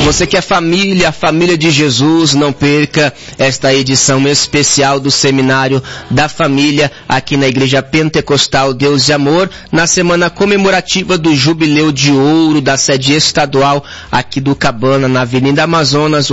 Você que é família, a família de Jesus, não perca esta edição especial do Seminário da Família aqui na Igreja Pentecostal Deus e Amor, na semana comemorativa do Jubileu de Ouro da sede estadual aqui do Cabana, na Avenida Amazonas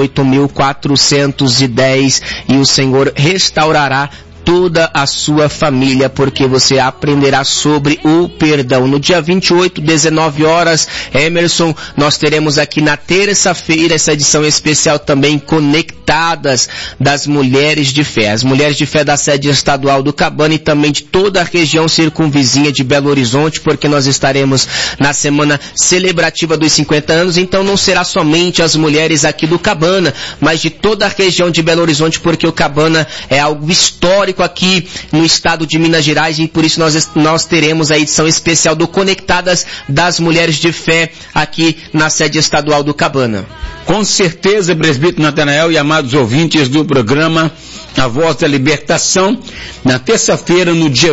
8410, e o Senhor restaurará toda a sua família, porque você aprenderá sobre o perdão. No dia 28, 19 horas, Emerson, nós teremos aqui na terça-feira essa edição especial também, Conectadas, das Mulheres de Fé. As Mulheres de Fé da sede estadual do Cabana e também de toda a região circunvizinha de Belo Horizonte, porque nós estaremos na semana celebrativa dos 50 anos, então não será somente as mulheres aqui do Cabana, mas de toda a região de Belo Horizonte, porque o Cabana é algo histórico aqui no estado de Minas Gerais, e por isso nós teremos a edição especial do Conectadas das Mulheres de Fé aqui na sede estadual do Cabana. Com certeza, presbítero Natanael e amados ouvintes do programa A Voz da Libertação, na terça-feira, no dia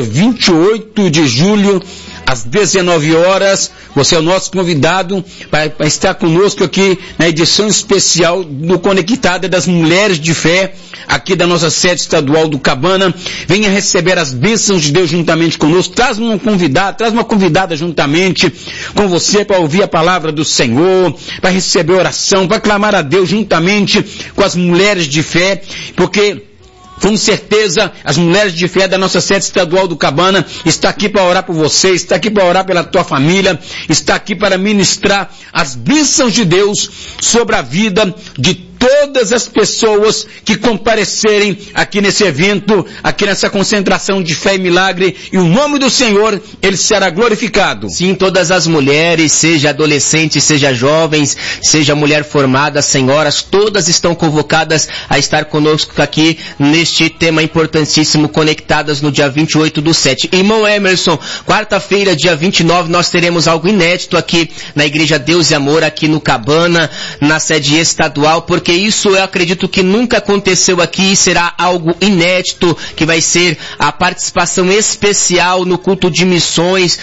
28 de julho, às 19 horas, você é o nosso convidado para estar conosco aqui na edição especial do Conectada das Mulheres de Fé, aqui da nossa sede estadual do Cabana. Venha receber as bênçãos de Deus juntamente conosco. Traz uma convidada juntamente com você para ouvir a palavra do Senhor, para receber oração, para clamar a Deus juntamente com as mulheres de fé, porque com certeza, as mulheres de fé da nossa sede estadual do Cabana está aqui para orar por você, está aqui para orar pela tua família, está aqui para ministrar as bênçãos de Deus sobre a vida de todas as pessoas que comparecerem aqui nesse evento, aqui nessa concentração de fé e milagre, e o nome do Senhor, ele será glorificado. Sim, todas as mulheres, seja adolescentes, seja jovens, seja mulher formada, senhoras, todas estão convocadas a estar conosco aqui neste tema importantíssimo, Conectadas, no dia 28/7. Irmão Emerson, quarta-feira, dia 29, nós teremos algo inédito aqui na Igreja Deus e Amor, aqui no Cabana, na sede estadual, porque isso eu acredito que nunca aconteceu aqui, e será algo inédito, que vai ser a participação especial no culto de missões,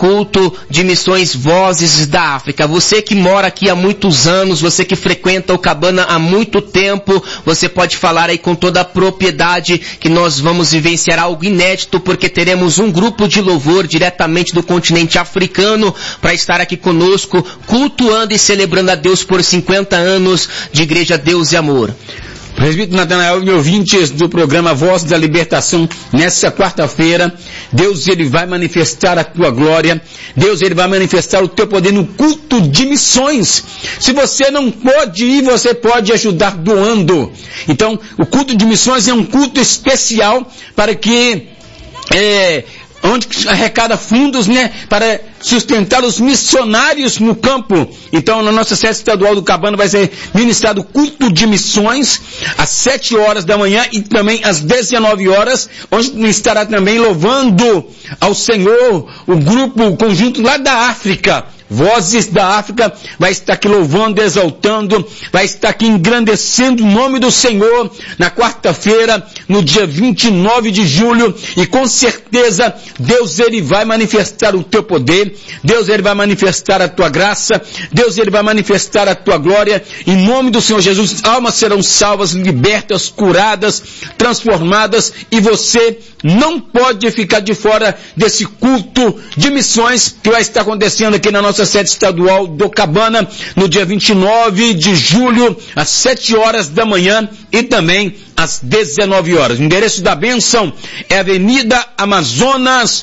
Vozes da África. Você que mora aqui há muitos anos, você que frequenta o Cabana há muito tempo, você pode falar aí com toda a propriedade que nós vamos vivenciar algo inédito, porque teremos um grupo de louvor diretamente do continente africano para estar aqui conosco, cultuando e celebrando a Deus por 50 anos de Igreja Deus e Amor. Presbítero Natanael e ouvintes do programa Voz da Libertação, nessa quarta-feira, Deus ele vai manifestar a tua glória, Deus ele vai manifestar o teu poder no culto de missões. Se você não pode ir, você pode ajudar doando. Então, o culto de missões é um culto especial para que onde arrecada fundos, para sustentar os missionários no campo. Então, na nossa sede estadual do Cabana vai ser ministrado culto de missões às 7 horas da manhã e também às 19 horas, onde estará também louvando ao Senhor o conjunto lá da África. Vozes da África vai estar aqui louvando, exaltando, vai estar aqui engrandecendo o nome do Senhor na quarta-feira, no dia 29 de julho, e com certeza Deus ele vai manifestar o teu poder, Deus ele vai manifestar a tua graça, Deus ele vai manifestar a tua glória, em nome do Senhor Jesus. Almas serão salvas, libertas, curadas, transformadas, e você não pode ficar de fora desse culto de missões que vai estar acontecendo aqui na nossa sede estadual do Cabana, no dia 29 de julho, às 7 horas da manhã e também às 19 horas. O endereço da bênção é Avenida Amazonas,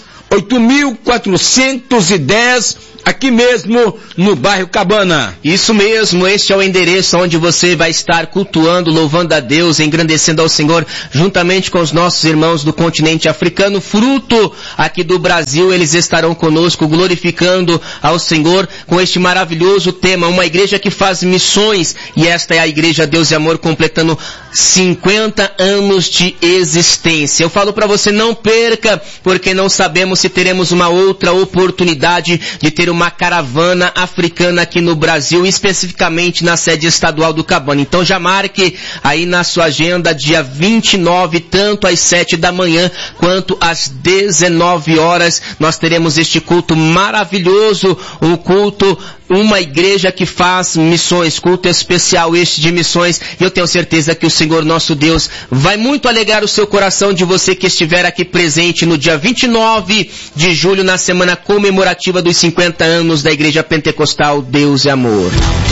8410, aqui mesmo no bairro Cabana. Isso mesmo, este é o endereço onde você vai estar cultuando, louvando a Deus, engrandecendo ao Senhor, juntamente com os nossos irmãos do continente africano, fruto aqui do Brasil. Eles estarão conosco glorificando ao Senhor com este maravilhoso tema, uma igreja que faz missões, e esta é a Igreja Deus e Amor completando 50 anos de existência. Eu falo para você, não perca, porque não sabemos se teremos uma outra oportunidade de ter uma caravana africana aqui no Brasil, especificamente na sede estadual do Cabana. Então já marque aí na sua agenda, dia 29, tanto às 7 da manhã quanto às 19 horas, nós teremos este culto maravilhoso, um culto uma igreja que faz missões, culto especial este de missões, e eu tenho certeza que o Senhor nosso Deus vai muito alegrar o seu coração de você que estiver aqui presente no dia 29 de julho, na semana comemorativa dos 50 anos da Igreja Pentecostal Deus e Amor.